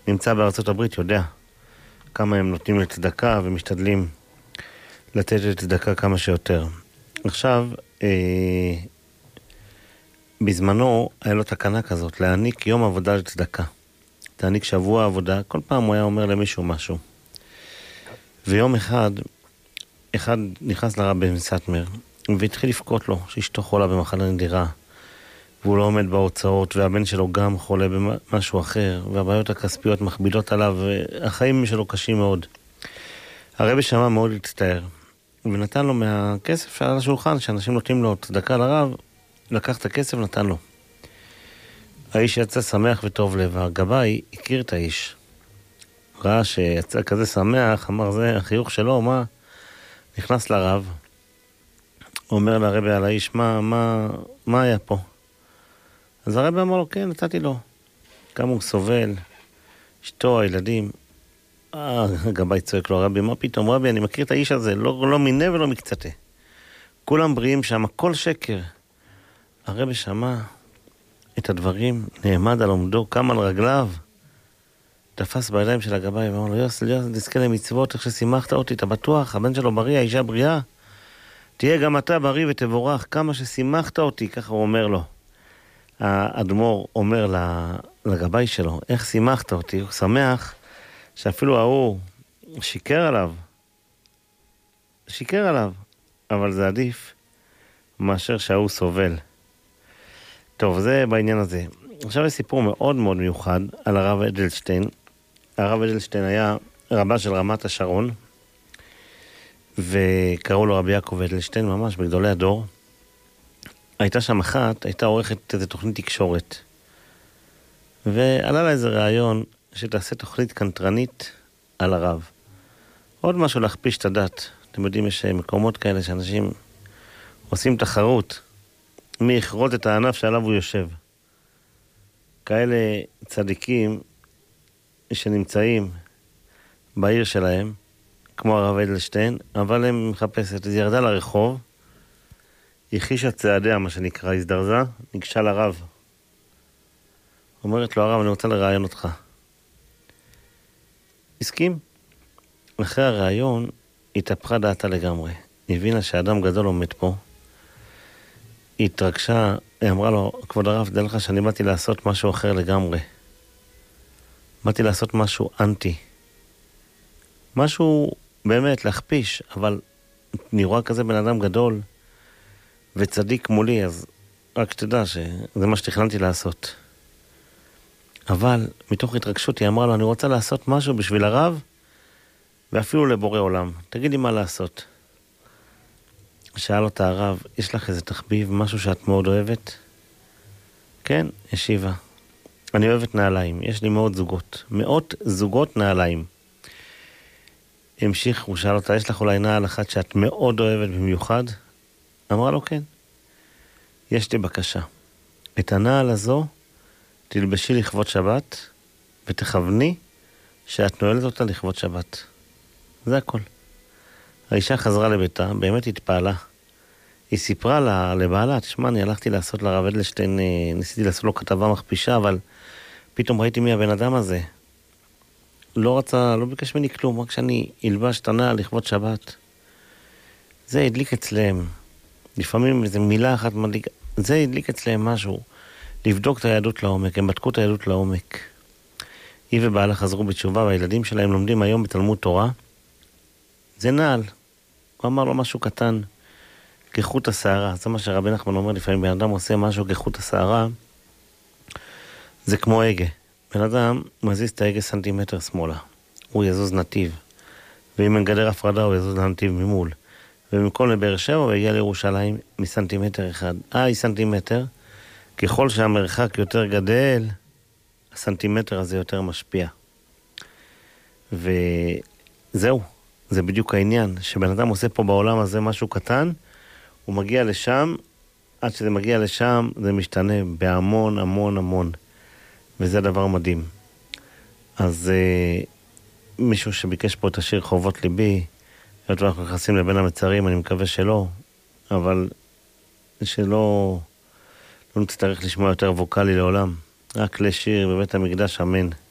נמצא בארצות הברית יודע כמה הם נותנים לצדקה ומשתדלים לתת לצדקה כמה שיותר. עכשיו, בזמנו היה לו תקנה כזאת, להעניק יום עבודה לצדקה. להעניק שבוע עבודה, כל פעם הוא היה אומר למישהו משהו. ויום אחד נכנס לרב מסטמר, והתחיל לפקוט לו שאשתו חולה במחלה נדירה, והוא לא עומד בהוצאות, והבן שלו גם חולה במשהו אחר, והבעיות הכספיות מכבידות עליו, והחיים שלו קשים מאוד. הרבי שמע מאוד להצטער, ונתן לו מהכסף שעל השולחן, שאנשים נותנים לו צדקה לרב, לקח את הכסף ונתן לו. האיש יצא שמח וטוב לב, הגבאי הכיר את האיש. ראה שיצא כזה שמח, אמר זה החיוך שלו, מה? נכנס לרב, אומר לרבי על האיש, מה היה פה? אז הרבי אמר לו, כן, נתתי לו. כמה הוא סובל, אשתו, הילדים. הגבאי צועק לו, רבי, מה פתאום? רבי, אני מכיר את האיש הזה, לא מיני ולא מקצתה. כולם בריאים שם, הכל שקר. הרבי שמע את הדברים, נעמד על עומדו, קם על רגליו, תפס בידיים של הגבאי ואמר לו, יוס, תזכה למצוות, איך ששימחת אותי, אתה בטוח, הבן שלו בריא, האישה בריאה, תהיה גם אתה בריא ותבורך, כמה ששימחת אותי, ככה הוא אומר לו. האדמו"ר אומר לגבאי שלו, איך שימחת אותי, הוא שמח שאפילו ההוא שיקר עליו, אבל זה עדיף מאשר שההוא סובל. טוב, זה בעניין הזה. עכשיו יש סיפור מאוד מאוד מיוחד על הרב אדלשטיין. הרב אדלשטיין היה רבה של רמת השרון, וקראו לו רבי יעקב אדלשטיין, ממש בגדולי הדור. הייתה שם אחת, הייתה עורכת איזו תוכנית תקשורת, ועלה לה איזה רעיון שתעשה תוכנית קנטרנית על הרב. עוד משהו להכפיש את הדת. אתם יודעים, יש מקומות כאלה שאנשים עושים תחרות, מי יכרות את הענף שעליו הוא יושב. כאלה צדיקים שנמצאים בעיר שלהם, כמו הרב אדלשטיין, אבל הם מחפשת, אז ירדה לרחוב, יחישה צעדיה, מה שנקרא, הזדרזה, ניגשה לרב. אומרת לו, הרב, אני רוצה לראיין אותך. הסכים. אחרי הראיון, התהפכה דעתה לגמרי. הבינה שאדם גדול עומד פה. היא התרגשה, היא אמרה לו, כבוד הרב, תדע לך שאני באתי לעשות משהו אחר לגמרי. באתי לעשות משהו אנטי. משהו באמת להכפיש, אבל אני רואה כזה בן אדם גדול וצדיק מולי, אז רק שתדע שזה מה שתכננתי לעשות. אבל מתוך התרגשות היא אמרה לו, אני רוצה לעשות משהו בשביל הרב ואפילו לבורא עולם. תגידי מה לעשות. שאל אותה הרב, יש לך איזה תחביב, משהו שאת מאוד אוהבת? כן, השיבה. אני אוהבת נעליים, יש לי מאות זוגות נעליים. המשיך, הוא שאל אותה, יש לך אולי נעל אחת שאת מאוד אוהבת במיוחד? אמרה לו, כן. יש לי בקשה. את הנעל הזו תלבשי לכבוד שבת, ותכווני שאת נועלת אותה לכבוד שבת. זה הכל. האישה חזרה לביתה, באמת התפעלה. היא סיפרה לבעלה, תשמע, אני הלכתי לעשות לרב אדלשטיין, ניסיתי לעשות לו כתבה מכפישה, אבל פתאום ראיתי מי הבן אדם הזה. לא ביקש ממני כלום, רק שאני אלבש את הנעל לכבוד שבת. זה הדליק אצלם. לפעמים איזו מילה אחת מדליק, זה הדליק אצלם משהו. לבדוק את היהדות לעומק, הם בדקו את היהדות לעומק. היא ובעלה חזרו בתשובה, והילדים שלהם לומדים היום בתלמוד תורה. זה נעל. הוא אמר לו משהו קטן, כחוט השערה. זה מה שרבי נחמן אומר לפעמים, בן אדם עושה משהו כחוט השערה, זה כמו הגה. בן אדם מזיז את ההגה סנטימטר שמאלה. הוא יזוז נתיב. ואם אין גדר הפרדה, הוא יזוז לנתיב ממול. ובמקום לבאר שבע, הוא יגיע לירושלים מסנטימטר אחד. סנטימטר. ככל שהמרחק יותר גדל, הסנטימטר הזה יותר משפיע. וזהו. זה בדיוק העניין. שבן אדם עושה פה בעולם הזה משהו קטן, הוא מגיע לשם, עד שזה מגיע לשם, זה משתנה בהמון, המון, המון. וזה דבר מדהים. אז מישהו שביקש פה את השיר חובות ליבי, היות ואנחנו נכנסים לבין המצרים, אני מקווה שלא, אבל שלא נצטרך לשמוע יותר ווקלי לעולם. רק לשיר בבית המקדש, אמן.